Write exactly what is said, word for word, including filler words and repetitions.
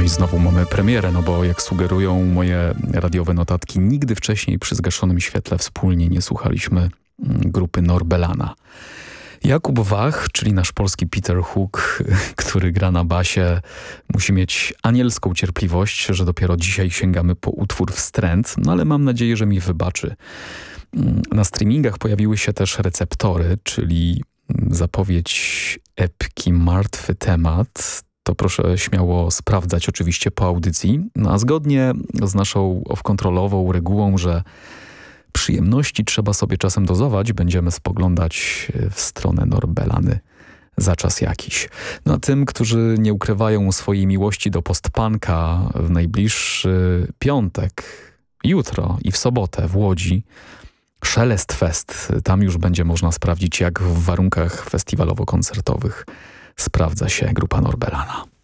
i znowu mamy premierę, no bo jak sugerują moje radiowe notatki, nigdy wcześniej przy zgaszonym świetle wspólnie nie słuchaliśmy grupy Norbelana. Jakub Wach, czyli nasz polski Peter Hook, który gra na basie, musi mieć anielską cierpliwość, że dopiero dzisiaj sięgamy po utwór wstręt, no ale mam nadzieję, że mi wybaczy. Na streamingach pojawiły się też receptory, czyli zapowiedź epki Martwy Temat. To proszę śmiało sprawdzać oczywiście po audycji. No a zgodnie z naszą off-kontrolową regułą, że przyjemności trzeba sobie czasem dozować, będziemy spoglądać w stronę Norbelany za czas jakiś. No a tym, którzy nie ukrywają swojej miłości do postpunka, w najbliższy piątek, jutro i w sobotę w Łodzi Szelest Fest. Tam już będzie można sprawdzić, jak w warunkach festiwalowo-koncertowych sprawdza się grupa Norbelana.